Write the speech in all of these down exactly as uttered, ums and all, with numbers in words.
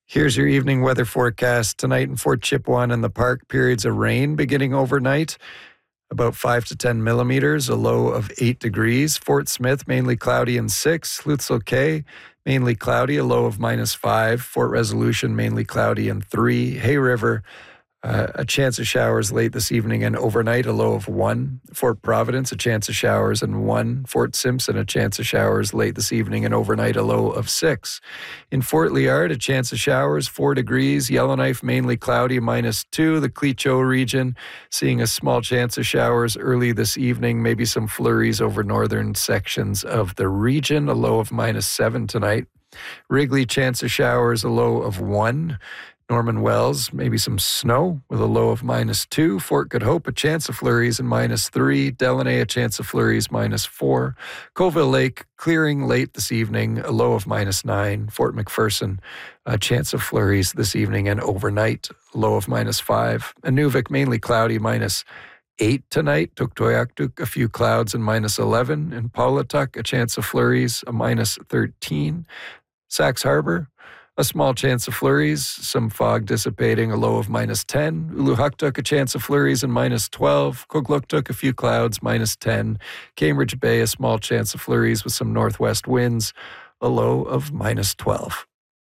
Here's your evening weather forecast. Tonight in Fort Chipewyan and the Park, periods of rain beginning overnight, about five to ten millimeters, a low of eight degrees. Fort Smith, mainly cloudy and six. Lutzil Cay, mainly cloudy, a low of minus five. Fort Resolution, mainly cloudy and three. Hay River, Uh, a chance of showers late this evening and overnight, a low of one. Fort Providence, a chance of showers and one. Fort Simpson, a chance of showers late this evening and overnight, a low of six. In Fort Liard, a chance of showers, four degrees. Yellowknife, mainly cloudy, minus two. The Clecho region, seeing a small chance of showers early this evening, maybe some flurries over northern sections of the region, a low of minus seven tonight. Wrigley, chance of showers, a low of one. Norman Wells, maybe some snow with a low of minus two. Fort Good Hope, a chance of flurries and minus three. Delaney, a chance of flurries, minus four. Colville Lake, clearing late this evening, a low of minus nine. Fort McPherson, a chance of flurries this evening and overnight, low of minus five. Inuvik, mainly cloudy, minus eight tonight. Tuktoyaktuk, a few clouds and minus eleven. In Paulatuk, a chance of flurries, a minus thirteen. Sax Harbor, a small chance of flurries, some fog dissipating, a low of minus ten. Uluhuktuk, a chance of flurries and minus twelve. Kugluktuk, a few clouds, minus ten. Cambridge Bay, a small chance of flurries with some northwest winds, a low of minus twelve.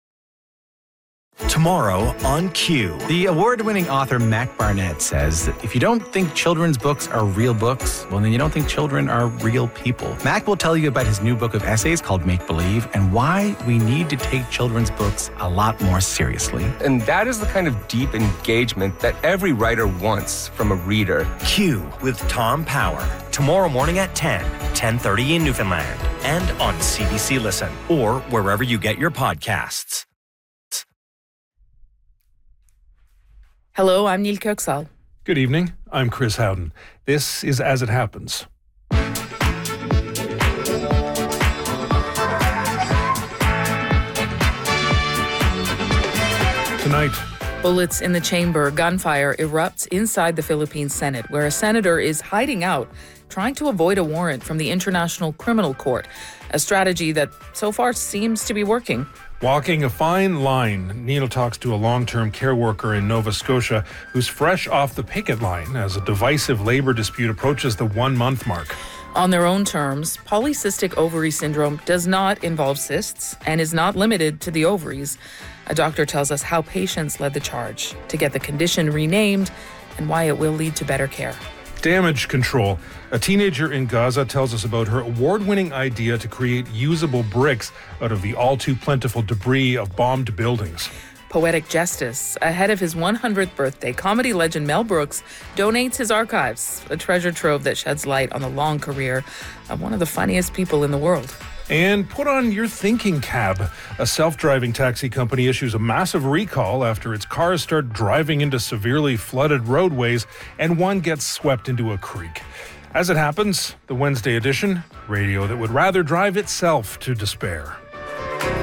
Tomorrow on Q. The award-winning author Mac Barnett says that if you don't think children's books are real books, well, then you don't think children are real people. Mac will tell you about his new book of essays called Make Believe and why we need to take children's books a lot more seriously. And that is the kind of deep engagement that every writer wants from a reader. Q with Tom Power. Tomorrow morning at ten, ten thirty in Newfoundland. And on C B C Listen or wherever you get your podcasts. Hello, I'm Neil Kirksall. Good evening. I'm Chris Howden. This is As It Happens. Tonight, Bullets in the chamber, gunfire erupts inside the Philippine Senate, where a senator is hiding out, trying to avoid a warrant from the International Criminal Court, a strategy that so far seems to be working. walking a fine line, Neil talks to a long-term care worker in Nova Scotia who's fresh off the picket line as a divisive labor dispute approaches the one-month mark. On their own terms, polycystic ovary syndrome does not involve cysts and is not limited to the ovaries. A doctor tells us how patients led the charge to get the condition renamed and why it will lead to better care. Damage control. A teenager in Gaza tells us about her award-winning idea to create usable bricks out of the all-too-plentiful debris of bombed buildings. Poetic justice. Ahead of his one hundredth birthday, comedy legend Mel Brooks donates his archives, a treasure trove that sheds light on the long career of one of the funniest people in the world. And put on your thinking cab. A self-driving taxi company issues a massive recall after its cars start driving into severely flooded roadways and one gets swept into a creek. As it happens, the Wednesday edition, radio that would rather drive itself to despair.